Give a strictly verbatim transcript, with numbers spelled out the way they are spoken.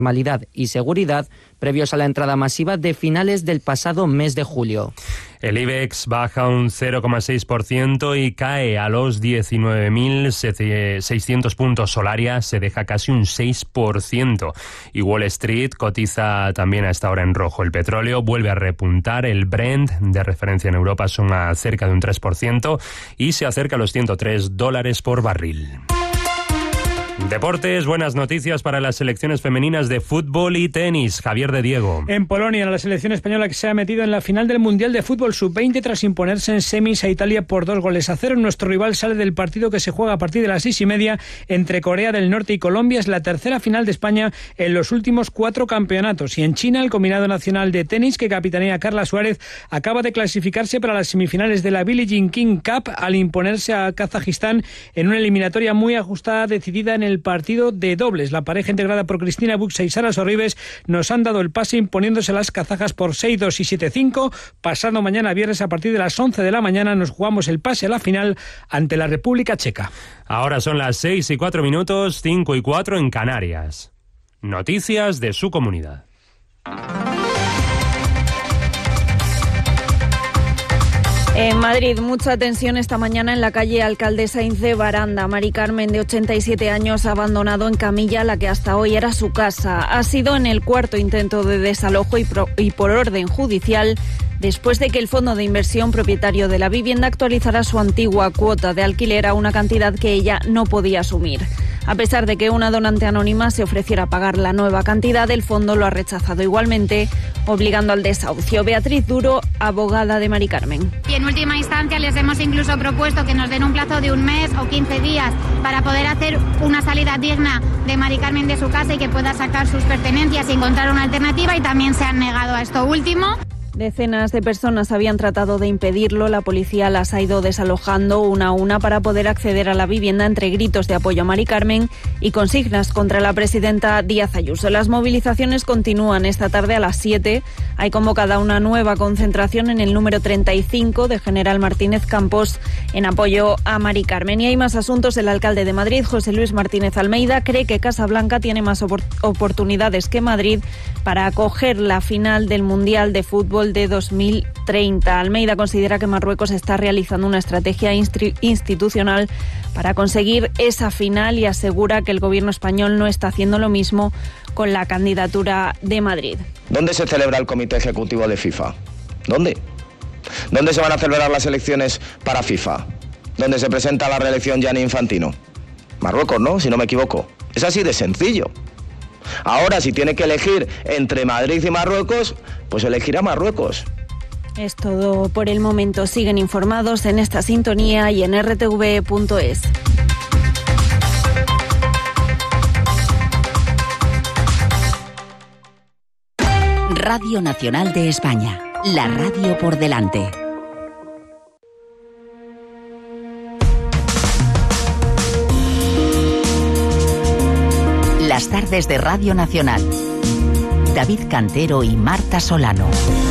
normalidad y seguridad previos a la entrada masiva de finales del pasado mes de julio. El IBEX baja un cero coma seis por ciento y cae a los diecinueve mil seiscientos puntos. Solaria se deja casi un seis por ciento. Y Wall Street cotiza también a esta hora en rojo. El petróleo vuelve a repuntar. El Brent, de referencia en Europa, suma cerca de un tres por ciento y se acerca a los ciento tres dólares por barril. Deportes, buenas noticias para las selecciones femeninas de fútbol y tenis. Javier de Diego. En Polonia, la selección española que se ha metido en la final del Mundial de Fútbol sub veinte tras imponerse en semis a Italia por dos goles a cero. Nuestro rival sale del partido que se juega a partir de las seis y media entre Corea del Norte y Colombia. Es la tercera final de España en los últimos cuatro campeonatos. Y en China, el combinado nacional de tenis que capitanea Carla Suárez acaba de clasificarse para las semifinales de la Billie Jean King Cup al imponerse a Kazajistán en una eliminatoria muy ajustada decidida en el partido de dobles. La pareja integrada por Cristina Buxa y Sara Sorribes nos han dado el pase imponiéndose a las kazajas por seis dos y siete cinco. Pasado mañana viernes a partir de las once de la mañana nos jugamos el pase a la final ante la República Checa. Ahora son las seis y cuatro minutos, cinco y cuatro en Canarias. Noticias de su comunidad. En Madrid, mucha tensión esta mañana en la calle Alcalde Sainz de Baranda. Mari Carmen, de ochenta y siete años, ha abandonado en camilla la que hasta hoy era su casa. Ha sido en el cuarto intento de desalojo y, pro, y por orden judicial, después de que el fondo de inversión propietario de la vivienda actualizara su antigua cuota de alquiler a una cantidad que ella no podía asumir. A pesar de que una donante anónima se ofreciera a pagar la nueva cantidad, el fondo lo ha rechazado igualmente, obligando al desahucio. Beatriz Duro, abogada de Mari Carmen. Y en última instancia les hemos incluso propuesto que nos den un plazo de un mes o quince días para poder hacer una salida digna de Mari Carmen de su casa y que pueda sacar sus pertenencias y encontrar una alternativa, y también se han negado a esto último. Decenas de personas habían tratado de impedirlo. La policía las ha ido desalojando una a una para poder acceder a la vivienda entre gritos de apoyo a Mari Carmen y consignas contra la presidenta Díaz Ayuso. Las movilizaciones continúan esta tarde a las siete. Hay convocada una nueva concentración en el número treinta y cinco de General Martínez Campos en apoyo a Mari Carmen. Y hay más asuntos. El alcalde de Madrid, José Luis Martínez Almeida, cree que Casablanca tiene más opor- oportunidades que Madrid para acoger la final del Mundial de Fútbol de dos mil treinta. Almeida considera que Marruecos está realizando una estrategia instru- institucional para conseguir esa final y asegura que el gobierno español no está haciendo lo mismo con la candidatura de Madrid. ¿Dónde se celebra el Comité Ejecutivo de FIFA? ¿Dónde? ¿Dónde se van a celebrar las elecciones para FIFA? ¿Dónde se presenta la reelección Gianni Infantino? Marruecos, ¿no? Si no me equivoco. Es así de sencillo. Ahora, si tiene que elegir entre Madrid y Marruecos, pues elegirá Marruecos. Es todo por el momento. Siguen informados en esta sintonía y en erre te ve punto es. Radio Nacional de España, la radio por delante. Las tardes de Radio Nacional. David Cantero y Marta Solano.